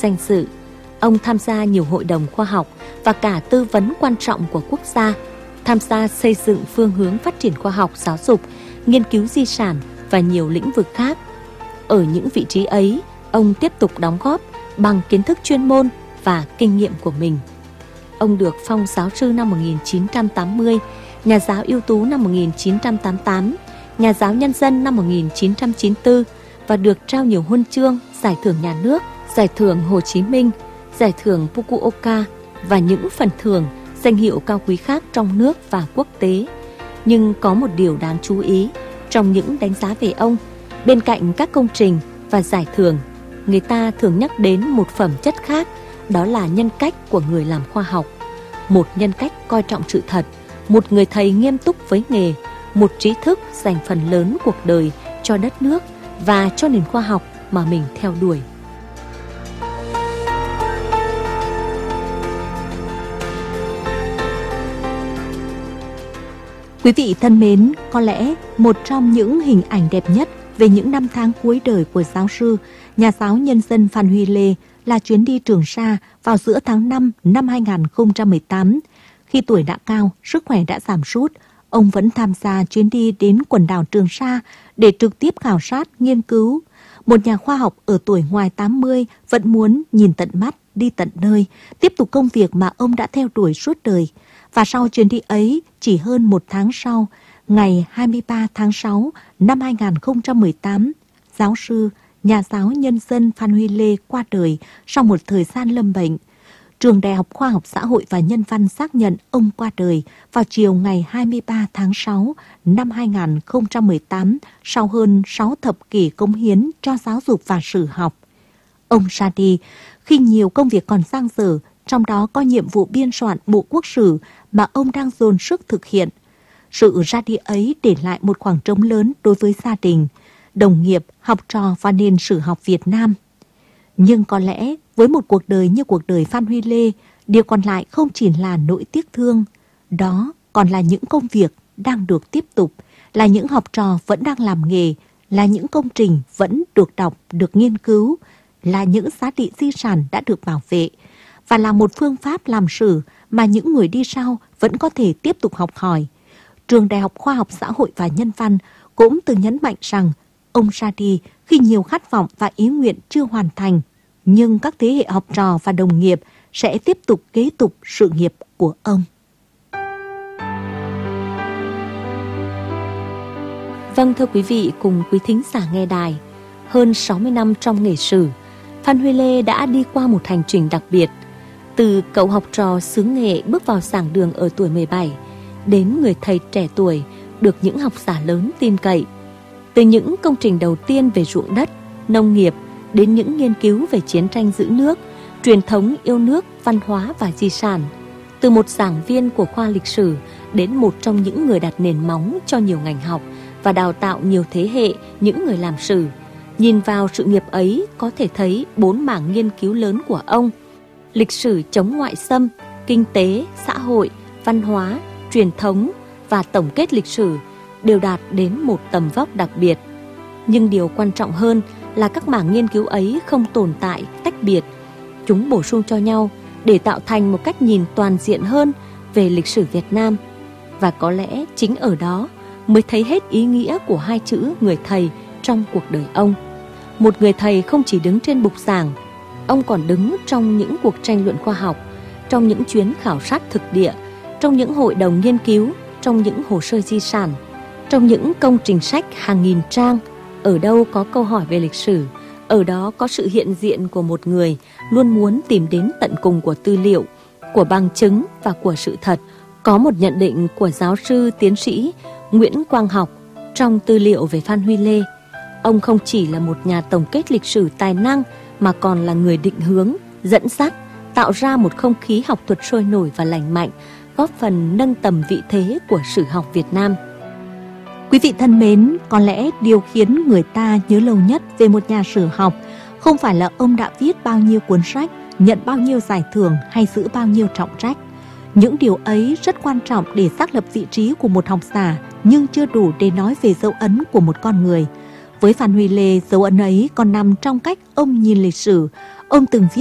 danh dự. Ông tham gia nhiều hội đồng khoa học và cả tư vấn quan trọng của quốc gia, tham gia xây dựng phương hướng phát triển khoa học, giáo dục, nghiên cứu di sản và nhiều lĩnh vực khác. Ở những vị trí ấy, ông tiếp tục đóng góp bằng kiến thức chuyên môn và kinh nghiệm của mình. Ông được phong giáo sư năm 1980, nhà giáo ưu tú năm 1988, nhà giáo nhân dân năm 1994 và được trao nhiều huân chương, giải thưởng nhà nước, giải thưởng Hồ Chí Minh, giải thưởng Fukuoka và những phần thưởng, danh hiệu cao quý khác trong nước và quốc tế. Nhưng có một điều đáng chú ý trong những đánh giá về ông, bên cạnh các công trình và giải thưởng, người ta thường nhắc đến một phẩm chất khác, đó là nhân cách của người làm khoa học. Một nhân cách coi trọng sự thật, một người thầy nghiêm túc với nghề, một trí thức dành phần lớn cuộc đời cho đất nước và cho nền khoa học mà mình theo đuổi. Quý vị thân mến, có lẽ một trong những hình ảnh đẹp nhất về những năm tháng cuối đời của giáo sư, nhà giáo nhân dân Phan Huy Lê là chuyến đi Trường Sa vào giữa tháng 5 năm 2018. Khi tuổi đã cao, sức khỏe đã giảm sút, ông vẫn tham gia chuyến đi đến quần đảo Trường Sa để trực tiếp khảo sát, nghiên cứu. Một nhà khoa học ở tuổi ngoài 80 vẫn muốn nhìn tận mắt, đi tận nơi, tiếp tục công việc mà ông đã theo đuổi suốt đời. Và sau chuyến đi ấy, chỉ hơn một tháng sau, ngày 23 tháng 6 năm 2018, giáo sư, nhà giáo nhân dân Phan Huy Lê qua đời sau một thời gian lâm bệnh. Trường Đại học Khoa học Xã hội và Nhân văn xác nhận ông qua đời vào chiều ngày 23 tháng 6 năm 2018 sau hơn 6 thập kỷ cống hiến cho giáo dục và sử học. Ông ra đi khi nhiều công việc còn dang dở, trong đó có nhiệm vụ biên soạn Bộ Quốc sử mà ông đang dồn sức thực hiện. Sự ra đi ấy để lại một khoảng trống lớn đối với gia đình, đồng nghiệp, học trò và nền sử học Việt Nam. Nhưng có lẽ với một cuộc đời như cuộc đời Phan Huy Lê, điều còn lại không chỉ là nỗi tiếc thương. Đó còn là những công việc đang được tiếp tục, là những học trò vẫn đang làm nghề, là những công trình vẫn được đọc, được nghiên cứu, là những giá trị di sản đã được bảo vệ, và là một phương pháp làm sử mà những người đi sau vẫn có thể tiếp tục học hỏi. Trường Đại học Khoa học Xã hội và Nhân văn cũng từng nhấn mạnh rằng ông ra đi khi nhiều khát vọng và ý nguyện chưa hoàn thành, nhưng các thế hệ học trò và đồng nghiệp sẽ tiếp tục kế tục sự nghiệp của ông. Vâng, thưa quý vị cùng quý thính giả nghe đài, hơn 60 năm trong nghề sử, Phan Huy Lê đã đi qua một hành trình đặc biệt. Từ cậu học trò xứ Nghệ bước vào giảng đường ở tuổi 17, đến người thầy trẻ tuổi được những học giả lớn tin cậy. Từ những công trình đầu tiên về ruộng đất, nông nghiệp, đến những nghiên cứu về chiến tranh giữ nước, truyền thống yêu nước, văn hóa và di sản. Từ một giảng viên của khoa lịch sử đến một trong những người đặt nền móng cho nhiều ngành học và đào tạo nhiều thế hệ những người làm sử. Nhìn vào sự nghiệp ấy có thể thấy 4 mảng nghiên cứu lớn của ông: lịch sử chống ngoại xâm, kinh tế, xã hội, văn hóa, truyền thống và tổng kết lịch sử đều đạt đến một tầm vóc đặc biệt. Nhưng điều quan trọng hơn là các mảng nghiên cứu ấy không tồn tại tách biệt. Chúng bổ sung cho nhau để tạo thành một cách nhìn toàn diện hơn về lịch sử Việt Nam. Và có lẽ chính ở đó mới thấy hết ý nghĩa của hai chữ người thầy trong cuộc đời ông. Một người thầy không chỉ đứng trên bục giảng, ông còn đứng trong những cuộc tranh luận khoa học, trong những chuyến khảo sát thực địa, trong những hội đồng nghiên cứu, trong những hồ sơ di sản, trong những công trình sách hàng nghìn trang. Ở đâu có câu hỏi về lịch sử, ở đó có sự hiện diện của một người luôn muốn tìm đến tận cùng của tư liệu, của bằng chứng và của sự thật. Có một nhận định của giáo sư tiến sĩ Nguyễn Quang Học trong tư liệu về Phan Huy Lê. Ông không chỉ là một nhà tổng kết lịch sử tài năng mà còn là người định hướng, dẫn dắt, tạo ra một không khí học thuật sôi nổi và lành mạnh, góp phần nâng tầm vị thế của sử học Việt Nam. Quý vị thân mến, có lẽ điều khiến người ta nhớ lâu nhất về một nhà sử học không phải là ông đã viết bao nhiêu cuốn sách, nhận bao nhiêu giải thưởng hay giữ bao nhiêu trọng trách. Những điều ấy rất quan trọng để xác lập vị trí của một học giả, nhưng chưa đủ để nói về dấu ấn của một con người. Với Phan Huy Lê, dấu ấn ấy còn nằm trong cách ông nhìn lịch sử. Ông từng viết